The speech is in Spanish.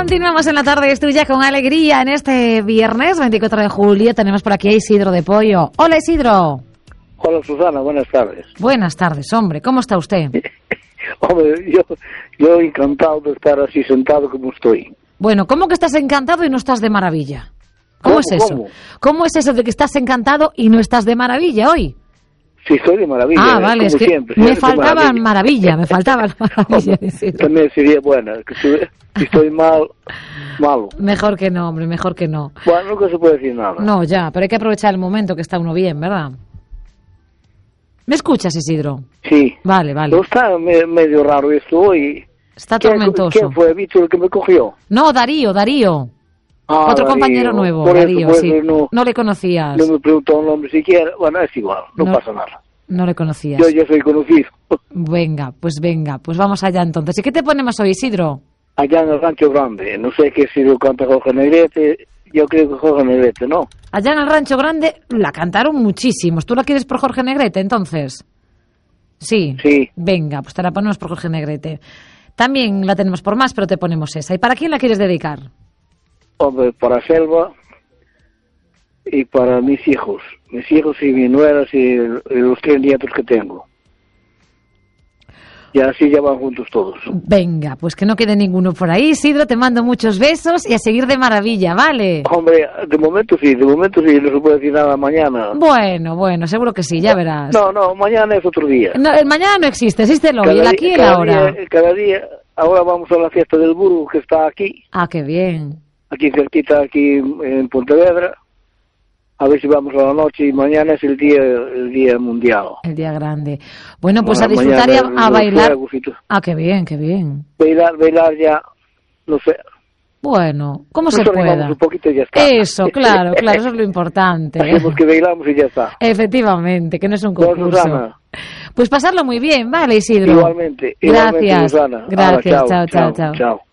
Continuamos en la tarde, es tuya con alegría. En este viernes 24 de julio tenemos por aquí a Isidro de Pollo. Hola, Isidro. Hola, Susana, buenas tardes. Buenas tardes, hombre. ¿Cómo está usted? Hombre, yo encantado de estar así sentado como estoy. Bueno, ¿cómo que estás encantado y no estás de maravilla? ¿Cómo es eso? ¿Cómo es eso de que estás encantado y no estás de maravilla hoy? Sí, estoy de maravilla. Ah, vale, es que siempre, me faltaba maravilla, me faltaba la maravilla. También sería buena, que si estoy malo. Mejor que no, hombre, mejor que no. Bueno, nunca se puede decir nada. No, ya, pero hay que aprovechar el momento que está uno bien, ¿verdad? ¿Me escuchas, Isidro? Sí. Vale. Pero está medio raro esto hoy. Está tormentoso. ¿Quién fue, Víctor, el que me cogió? No, Darío. Ah, otro Darío. compañero nuevo, por Darío, eso, sí. No le conocías. No me preguntó el nombre siquiera. Bueno, es igual, no pasa nada. No le conocías. Yo soy conocido. Venga, pues vamos allá entonces. ¿Y qué te ponemos hoy, Isidro? Allá en el Rancho Grande. No sé qué si lo canta Jorge Negrete. Yo creo que Jorge Negrete, ¿no? Allá en el Rancho Grande la cantaron muchísimos. ¿Tú la quieres por Jorge Negrete, entonces? Sí. Venga, pues te la ponemos por Jorge Negrete. También la tenemos por más, pero te ponemos esa. ¿Y para quién la quieres dedicar? Hombre, para Selva y para mis hijos y mis nueras y los 3 nietos que tengo. Y así ya van juntos todos. Venga, pues que no quede ninguno por ahí, Isidro, te mando muchos besos y a seguir de maravilla, ¿vale? Hombre, de momento sí, no se puede decir nada mañana. Bueno, seguro que sí, ya verás. No, mañana es otro día. No, el mañana no existe, existe el hoy, el aquí y el ahora. Cada día, ahora vamos a la fiesta del burro que está aquí. Ah, qué bien. Aquí cerquita, aquí en Pontevedra. A ver si vamos a la noche y mañana es el día mundial. El día grande. Bueno, pues a disfrutar y a bailar. Ah, qué bien. Bailar ya, no sé. Bueno, ¿cómo se pueda? Un poquito y ya está. Eso, claro, eso es lo importante. Hacemos que bailamos y ya está. Efectivamente, que no es un concurso. Susana. Pues pasarlo muy bien, ¿vale, Isidro? Igualmente, Gracias. Susana. Gracias, Ahora, chao. chao.